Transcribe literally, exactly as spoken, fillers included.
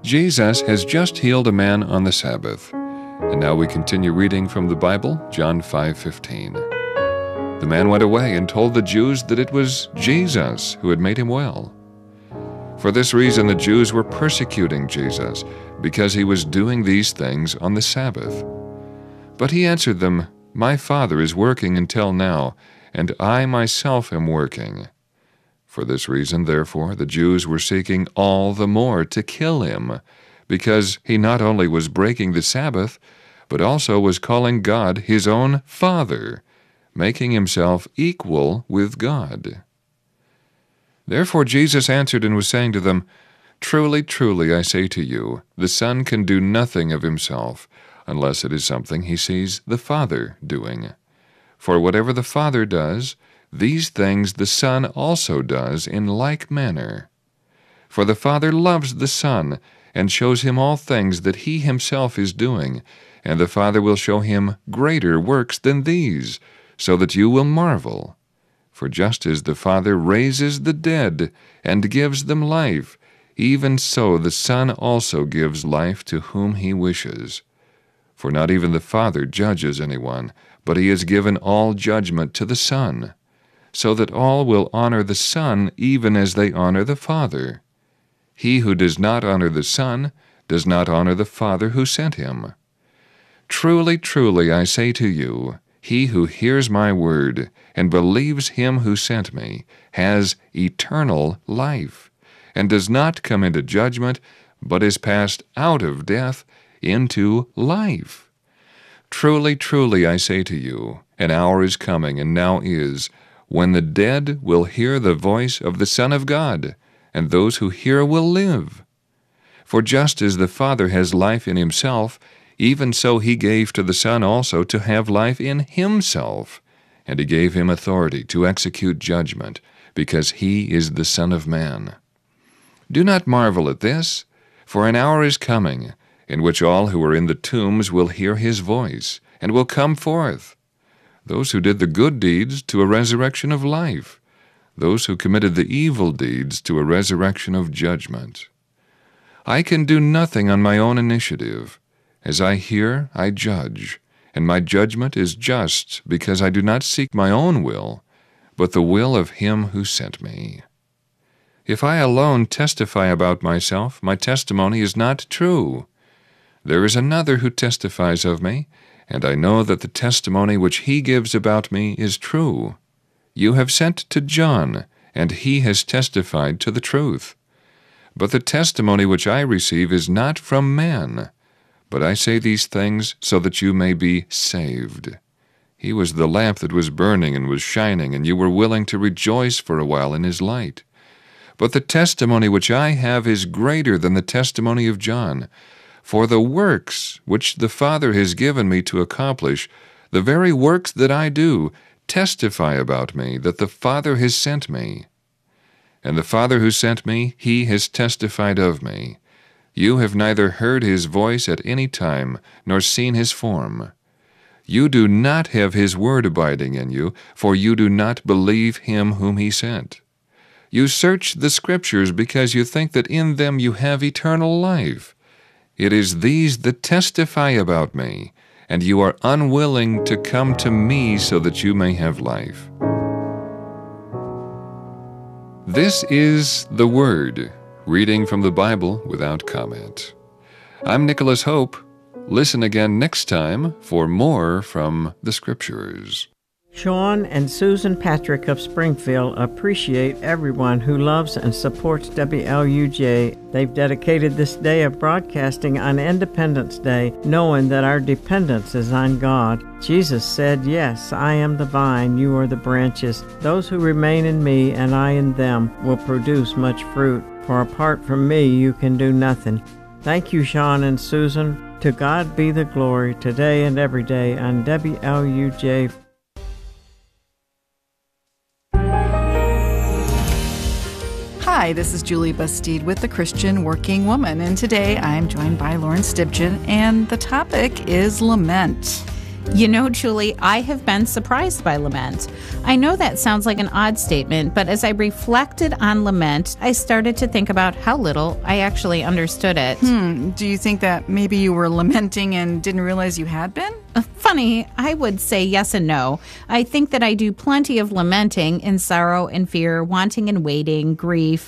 Jesus has just healed a man on the Sabbath. And now we continue reading from the Bible, John five fifteen. The man went away and told the Jews that it was Jesus who had made him well. For this reason the Jews were persecuting Jesus, because he was doing these things on the Sabbath. But he answered them, "My Father is working until now, and I myself am working." For this reason, therefore, the Jews were seeking all the more to kill him, because he not only was breaking the Sabbath, but also was calling God his own Father, making himself equal with God. Therefore Jesus answered and was saying to them, "Truly, truly, I say to you, the Son can do nothing of himself, unless it is something he sees the Father doing. For whatever the Father does, these things the Son also does in like manner. For the Father loves the Son, and shows him all things that he himself is doing, and the Father will show him greater works than these, so that you will marvel. For just as the Father raises the dead and gives them life, even so the Son also gives life to whom he wishes. For not even the Father judges anyone, but he has given all judgment to the Son, so that all will honor the Son even as they honor the Father. He who does not honor the Son does not honor the Father who sent him. Truly, truly, I say to you, he who hears my word and believes him who sent me has eternal life, and does not come into judgment, but is passed out of death into life. Truly, truly, I say to you, an hour is coming, and now is, when the dead will hear the voice of the Son of God, and those who hear will live. For just as the Father has life in himself, even so he gave to the Son also to have life in himself, and he gave him authority to execute judgment, because he is the Son of Man. Do not marvel at this, for an hour is coming, in which all who are in the tombs will hear his voice, and will come forth. Those who did the good deeds to a resurrection of life, those who committed the evil deeds to a resurrection of judgment. I can do nothing on my own initiative. As I hear, I judge, and my judgment is just, because I do not seek my own will, but the will of him who sent me. If I alone testify about myself, my testimony is not true. There is another who testifies of me, and I know that the testimony which he gives about me is true. You have sent to John, and he has testified to the truth. But the testimony which I receive is not from man, but I say these things so that you may be saved. He was the lamp that was burning and was shining, and you were willing to rejoice for a while in his light. But the testimony which I have is greater than the testimony of John. For the works which the Father has given me to accomplish, the very works that I do, testify about me that the Father has sent me. And the Father who sent me, he has testified of me. You have neither heard his voice at any time, nor seen his form. You do not have his word abiding in you, for you do not believe him whom he sent. You search the Scriptures because you think that in them you have eternal life. It is these that testify about me, and you are unwilling to come to me so that you may have life. This is the Word, reading from the Bible without comment. I'm Nicholas Hope. Listen again next time for more from the Scriptures. Sean and Susan Patrick of Springfield appreciate everyone who loves and supports W L U J. They've dedicated this day of broadcasting on Independence Day, knowing that our dependence is on God. Jesus said, "Yes, I am the vine, you are the branches. Those who remain in me and I in them will produce much fruit. For apart from me you can do nothing." Thank you, Sean and Susan. To God be the glory today and every day on W L U J. Hi, this is Julie Bastide with The Christian Working Woman, and today I'm joined by Lauren Stibgen, and the topic is lament. You know, Julie, I have been surprised by lament. I know that sounds like an odd statement, but as I reflected on lament, I started to think about how little I actually understood it. Hmm. Do you think that maybe you were lamenting and didn't realize you had been? Funny, I would say yes and no. I think that I do plenty of lamenting in sorrow and fear, wanting and waiting, grief,